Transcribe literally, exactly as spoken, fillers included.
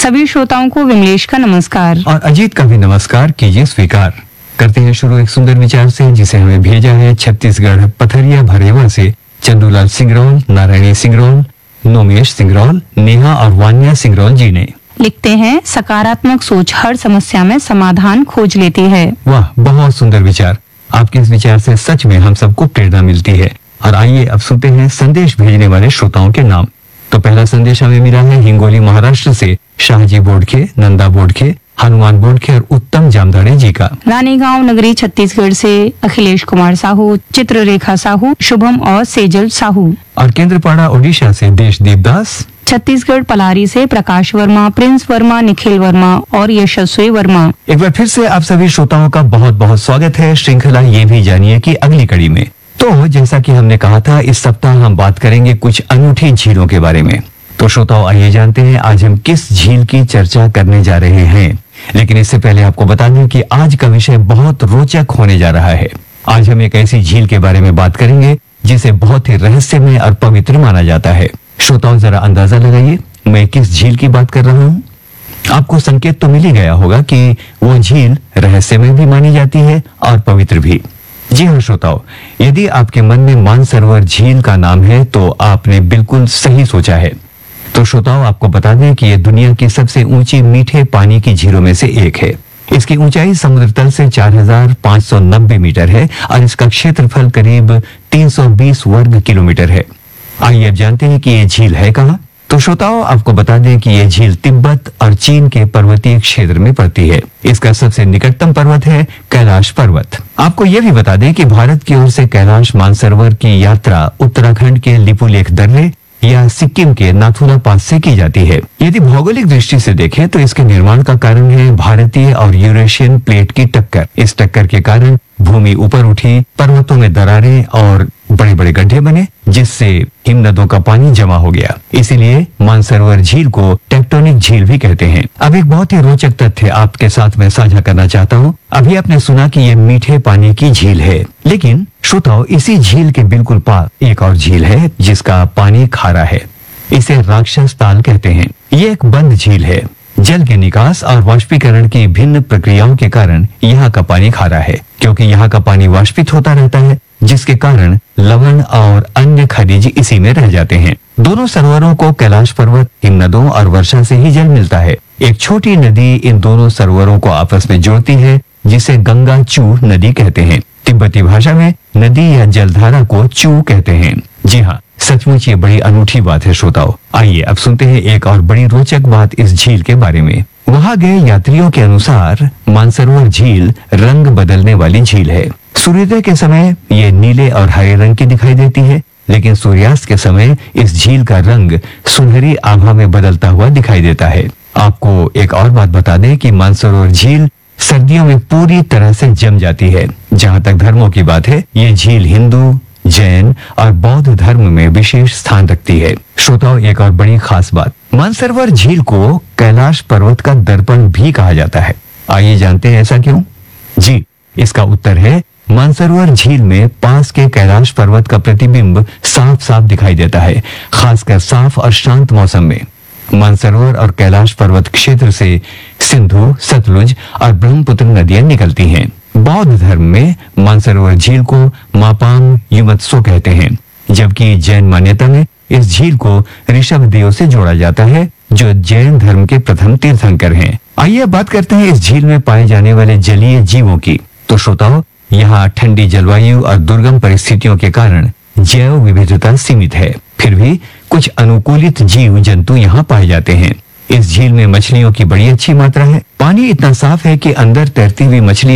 सभी श्रोताओं को विमलेश का नमस्कार और अजीत का भी नमस्कार कीजिए स्वीकार। करते हैं शुरू एक सुंदर विचार से, जिसे हमें भेजा है छत्तीसगढ़ पथरिया भरेवा से चंदूलाल सिंगरौल, नारायणी सिंगरौल, नोमेश सिंगरौल, नेहा और वान्या सिंगरौल जी ने। लिखते हैं, सकारात्मक सोच हर समस्या में समाधान खोज लेती है। वाह, बहुत सुंदर विचार। आपके इस विचार से सच में हम सबको प्रेरणा मिलती है। और आइए अब सुनते हैं संदेश भेजने वाले श्रोताओं के नाम। तो पहला संदेश हमें मिला है हिंगोली महाराष्ट्र से शाहजी बोडखे, नंदा बोडखे, हनुमान बोडखे और उत्तम जामदाड़े जी का। रानीगांव नगरी छत्तीसगढ़ से अखिलेश कुमार साहू, चित्ररेखा साहू, शुभम और सेजल साहू। और केंद्रपाड़ा ओडिशा से देशदीप दास। छत्तीसगढ़ पलारी से प्रकाश वर्मा, प्रिंस वर्मा, निखिल वर्मा और यशस्वी वर्मा। एक बार फिर से आप सभी श्रोताओं का बहुत बहुत स्वागत है। श्रृंखला ये भी जानिए कि अगली कड़ी में तो जैसा कि हमने कहा था, इस सप्ताह हम बात करेंगे कुछ अनूठी झीलों के बारे में। तो श्रोताओं, आइए जानते हैं आज हम किस झील की चर्चा करने जा रहे हैं। लेकिन इससे पहले आपको बता दें कि आज का विषय बहुत रोचक होने जा रहा है। आज हम एक ऐसी झील के बारे में बात करेंगे जिसे बहुत ही रहस्यमय और पवित्र माना जाता है। श्रोताओं, जरा अंदाजा लगाइए मैं किस झील की बात कर रहा हूँ। आपको संकेत तो मिल ही गया होगा कि वो झील रहस्यमय भी मानी जाती है और पवित्र भी। जी हाँ श्रोताओं, यदि आपके मन में मानसरोवर झील का नाम है तो आपने बिल्कुल सही सोचा है। तो श्रोताओं, आपको बता दें कि यह दुनिया की सबसे ऊंची मीठे पानी की झीलों में से एक है। इसकी ऊंचाई समुद्र तल से चार हजार पाँच सौ नब्बे मीटर है और इसका क्षेत्रफल करीब तीन सौ बीस वर्ग किलोमीटर है। आइए अब जानते हैं कि ये झील है कहाँ। तो श्रोताओं, आपको बता दें कि यह झील तिब्बत और चीन के पर्वतीय क्षेत्र में पड़ती है। इसका सबसे निकटतम पर्वत है कैलाश पर्वत। आपको यह भी बता दें कि भारत की ओर से कैलाश मानसरोवर की यात्रा उत्तराखंड के लिपुलेख दर्रे या सिक्किम के नाथुला पास से की जाती है। यदि भौगोलिक दृष्टि से देखें तो इसके निर्माण का कारण है भारतीय और यूरेशियन प्लेट की टक्कर। इस टक्कर के कारण भूमि ऊपर उठी, पर्वतों में दरारें और बड़े बड़े गड्ढे बने, जिससे हिमनदों का पानी जमा हो गया। इसीलिए मानसरोवर झील को टेक्टोनिक झील भी कहते हैं। अब एक बहुत ही रोचक तथ्य आपके साथ मैं साझा करना चाहता हूँ। अभी आपने सुना कि ये मीठे पानी की झील है, लेकिन श्रोताओं, इसी झील के बिल्कुल पास एक और झील है जिसका पानी खारा है। इसे राक्षस ताल कहते हैं। ये एक बंद झील है। जल के निकास और वाष्पीकरण की भिन्न प्रक्रियाओं के कारण यहाँ का पानी खारा है, क्योंकि यहाँ का पानी वाष्पित होता रहता है, जिसके कारण लवण और अन्य खनिज इसी में रह जाते हैं। दोनों सरोवरों को कैलाश पर्वत, हिमनदों और वर्षा से ही जल मिलता है। एक छोटी नदी इन दोनों सरोवरों को आपस में जोड़ती है, जिसे गंगा चू नदी कहते हैं। तिब्बती भाषा में नदी या जलधारा को चू कहते हैं। जी हाँ, सचमुच ये बड़ी अनूठी बात है श्रोताओं। आइए अब सुनते हैं एक और बड़ी रोचक बात इस झील के बारे में। वहाँ गए यात्रियों के अनुसार मानसरोवर झील रंग बदलने वाली झील है। सूर्योदय के समय ये नीले और हरे रंग की दिखाई देती है, लेकिन सूर्यास्त के समय इस झील का रंग सुनहरी आभा में बदलता हुआ दिखाई देता है। आपको एक और बात बता दें कि मानसरोवर झील सर्दियों में पूरी तरह से जम जाती है। जहाँ तक धर्मों की बात है, ये झील हिंदू, जैन और बौद्ध धर्म में विशेष स्थान रखती है। श्रोताओं, एक और बड़ी खास बात, मानसरोवर झील को कैलाश पर्वत का दर्पण भी कहा जाता है। आइए जानते हैं ऐसा क्यों। जी, इसका उत्तर है मानसरोवर झील में पास के कैलाश पर्वत का प्रतिबिंब साफ साफ दिखाई देता है, खासकर साफ और शांत मौसम में। मानसरोवर और कैलाश पर्वत क्षेत्र से सिंधु, सतलुज और ब्रह्मपुत्र नदियां निकलती हैं। बौद्ध धर्म में मानसरोवर झील को मापाम युमत्सो कहते हैं, जबकि जैन मान्यता में इस झील को ऋषभ देव से जोड़ा जाता है, जो जैन धर्म के प्रथम तीर्थंकर हैं। आइए बात करते हैं इस झील में पाए जाने वाले जलीय जीवों की। तो श्रोताओं, यहाँ ठंडी जलवायु और दुर्गम परिस्थितियों के कारण जैव विविधता सीमित है, फिर भी कुछ अनुकूलित जीव जंतु यहाँ पाए जाते हैं। इस झील में मछलियों की बड़ी अच्छी मात्रा है। पानी इतना साफ है कि अंदर तैरती हुई मछली